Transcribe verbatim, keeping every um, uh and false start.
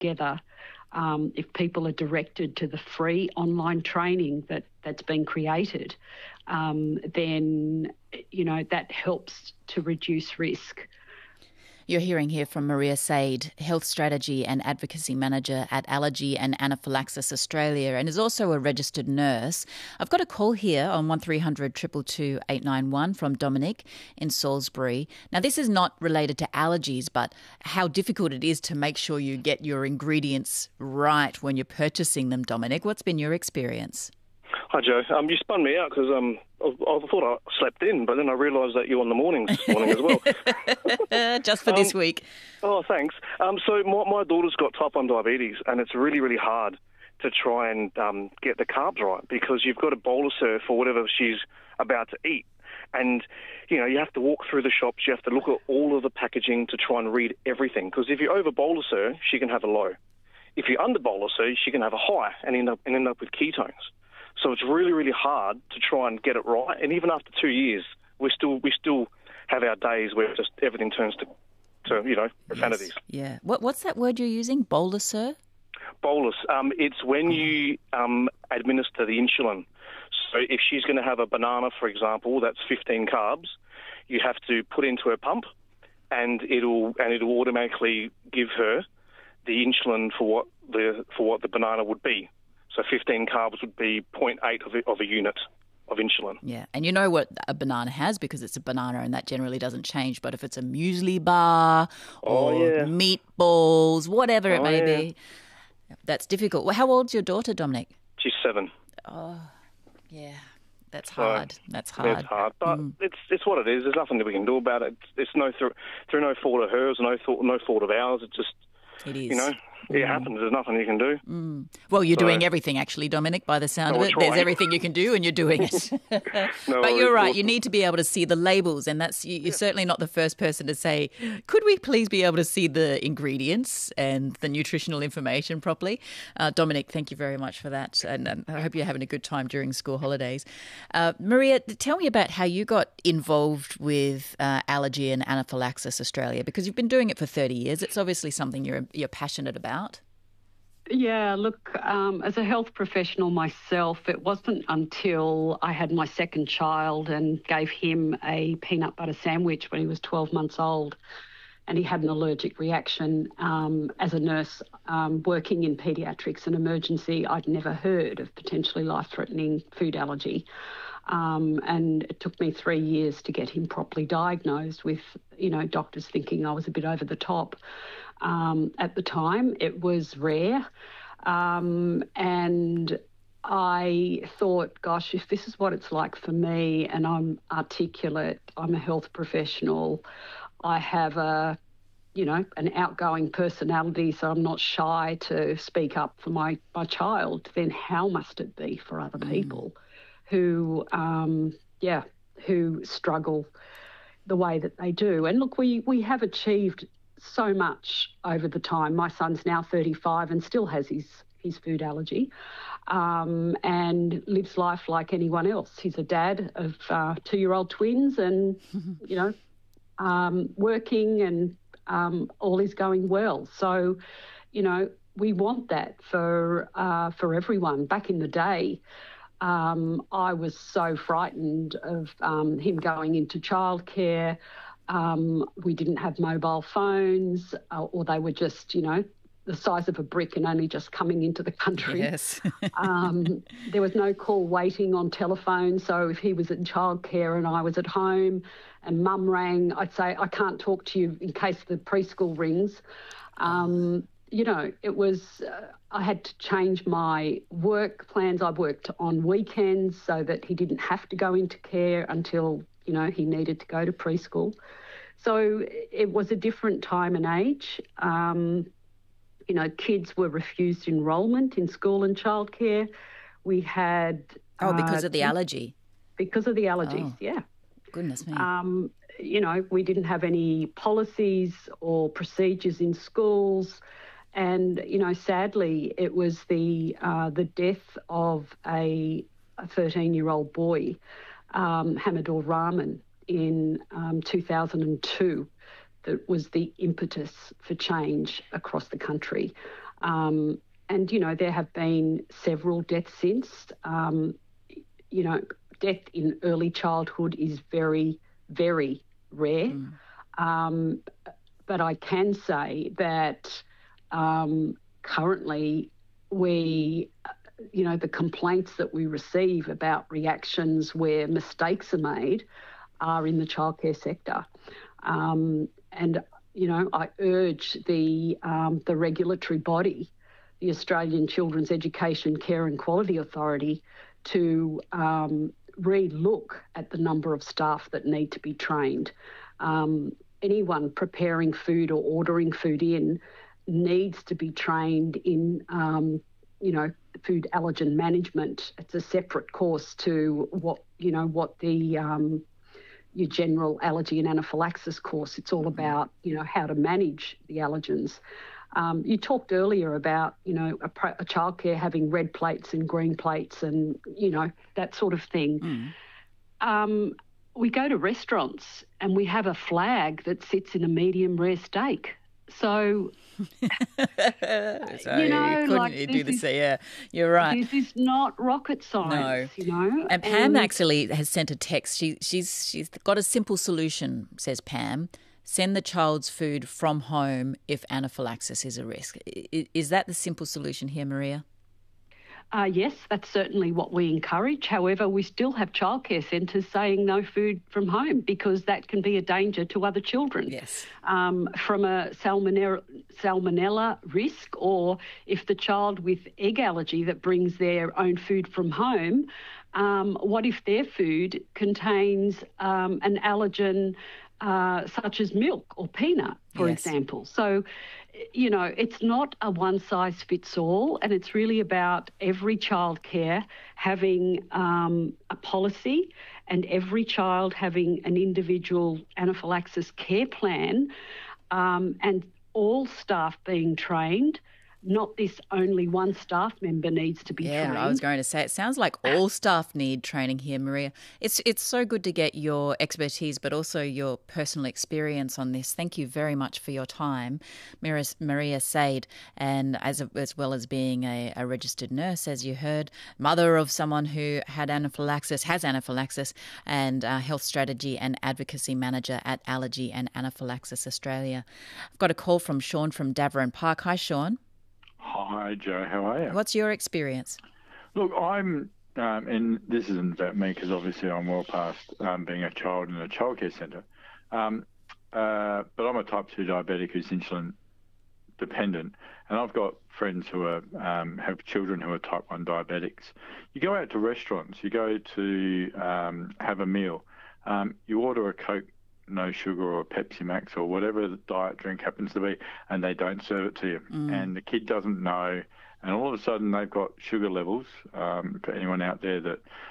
together, um, if people are directed to the free online training that, that's been created, um, then, you know, that helps to reduce risk. You're hearing here from Maria Said, Health Strategy and Advocacy Manager at Allergy and Anaphylaxis Australia, and is also a registered nurse. I've got a call here on one three hundred two two two eight nine one from Dominic in Salisbury. Now, this is not related to allergies, but how difficult it is to make sure you get your ingredients right when you're purchasing them, Dominic. What's been your experience? Hi, Joe. Um, you spun me out because um, I, I thought I slept in, but then I realised that you're on the mornings this morning as well. Just for um, this week. Oh, thanks. Um, so my, my daughter's got type one diabetes, and it's really, really hard to try and um, get the carbs right because you've got to bolus her for whatever she's about to eat. And, you know, you have to walk through the shops, you have to look at all of the packaging to try and read everything, because if you over-bolus her, she can have a low. If you under-bolus her, she can have a high and end up, and end up with ketones. So it's really, really hard to try and get it right. And even after two years, we still we still have our days where just everything turns to, to you know, profanities. Yes. Yeah. What What's that word you're using? Boluser? Bolus. Um, it's when you um, administer the insulin. So if she's going to have a banana, for example, that's fifteen carbs, you have to put into her pump, and it'll and it'll automatically give her the insulin for what the for what the banana would be. So fifteen carbs would be zero point eight of a, of a unit of insulin. Yeah, and you know what a banana has because it's a banana and that generally doesn't change. But if it's a muesli bar or oh, yeah. meatballs, whatever it oh, may yeah. be, that's difficult. Well, how old's your daughter, Dominic? She's seven. Oh, yeah, that's hard. So, that's hard. It's hard, but mm. it's it's what it is. There's nothing that we can do about it. It's, it's no through, through no fault of hers, no thought, no fault of ours. It's just, it is. You know, it mm. happens. There's nothing you can do. Mm. Well, you're so, doing everything, actually, Dominic, by the sound no, of it. There's everything you can do and you're doing it. no, but you're right. You need to be able to see the labels, and that's you're yeah. certainly not the first person to say, could we please be able to see the ingredients and the nutritional information properly? Uh, Dominic, thank you very much for that. And, and I hope you're having a good time during school holidays. Uh, Maria, tell me about how you got involved with uh, Allergy and Anaphylaxis Australia, because you've been doing it for thirty years. It's obviously something you're you're passionate about. Yeah, look, um, as a health professional myself, it wasn't until I had my second child and gave him a peanut butter sandwich when he was twelve months old and he had an allergic reaction. Um, as a nurse um, working in paediatrics and emergency, I'd never heard of potentially life-threatening food allergy. Um, and it took me three years to get him properly diagnosed with, you know, doctors thinking I was a bit over the top. Um, at the time, it was rare. Um, and I thought, gosh, if this is what it's like for me and I'm articulate, I'm a health professional, I have a, you know, an outgoing personality, so I'm not shy to speak up for my, my child, then how must it be for other mm. people who, um, yeah, who struggle the way that they do? And look, we, we have achieved so much over the time. My son's now thirty-five and still has his, his food allergy um, and lives life like anyone else. He's a dad of uh, two-year-old twins and, you know, um, working and um, all is going well. So, you know, we want that for uh, for everyone. Back in the day, um, I was so frightened of um, him going into childcare. Um, we didn't have mobile phones uh, or they were just, you know, the size of a brick and only just coming into the country. Yes. um, there was no call waiting on telephone. So if he was in childcare and I was at home and mum rang, I'd say, I can't talk to you in case the preschool rings. Um, you know, it was, uh, I had to change my work plans. I worked on weekends so that he didn't have to go into care until, you know, he needed to go to preschool. So it was a different time and age. Um, you know, kids were refused enrolment in school and childcare. We had... Oh, because uh, of the allergy? Because of the allergies, oh, yeah. Goodness me. Um, you know, we didn't have any policies or procedures in schools. And, you know, sadly, it was the uh, the death of a thirteen-year-old boy, um, Hamidor Rahman, in um, two thousand two that was the impetus for change across the country. Um, and, you know, there have been several deaths since. Um, you know, death in early childhood is very, very rare. Mm. Um, but I can say that um, currently we, you know, the complaints that we receive about reactions where mistakes are made are in the childcare sector. Um, and, you know, I urge the um, the regulatory body, the Australian Children's Education, Care and Quality Authority, to um, re-look at the number of staff that need to be trained. Um, anyone preparing food or ordering food in needs to be trained in, um, you know, food allergen management. It's a separate course to what, you know, what the um, your general allergy and anaphylaxis course. It's all about, you know, how to manage the allergens. Um, you talked earlier about, you know, a, a childcare having red plates and green plates and, you know, that sort of thing. Mm. Um, we go to restaurants and we have a flag that sits in a medium rare steak. So, so you know, couldn't like you do this this? Yeah, you're right. This is not rocket science, no. you know. And Pam and actually has sent a text. She she's she's got a simple solution, says Pam. Send the child's food from home if anaphylaxis is a risk. Is that the simple solution here, Maria? Uh, yes, that's certainly what we encourage. However, we still have childcare centres saying no food from home because that can be a danger to other children. Yes. Um, from a salmonella, salmonella risk, or if the child with egg allergy that brings their own food from home, um, what if their food contains um, an allergen uh, such as milk or peanut, for yes. example? So, you know, it's not a one-size-fits-all, and it's really about every childcare having um, a policy and every child having an individual anaphylaxis care plan, um, and all staff being trained. Not this only one staff member needs to be yeah, trained. I was going to say, it sounds like all staff need training here, Maria. It's it's so good to get your expertise, but also your personal experience on this. Thank you very much for your time, Maria, Maria Said, and as, a, as well as being a, a registered nurse, as you heard, mother of someone who had anaphylaxis, has anaphylaxis, and uh, health strategy and advocacy manager at Allergy and Anaphylaxis Australia. I've got a call from Sean from Davarin Park. Hi, Sean. Hi, Joe. How are you? What's your experience? Look, I'm, um, and this isn't about me because obviously I'm well past um, being a child in a childcare centre, um, uh, but I'm a type two diabetic who's insulin dependent, and I've got friends who are um, have children who are type one diabetics. You go out to restaurants, you go to um, have a meal, um, you order a Coke, no sugar, or a Pepsi Max or whatever the diet drink happens to be, and they don't serve it to you. Mm. And the kid doesn't know, and all of a sudden they've got sugar levels, um, for anyone out there that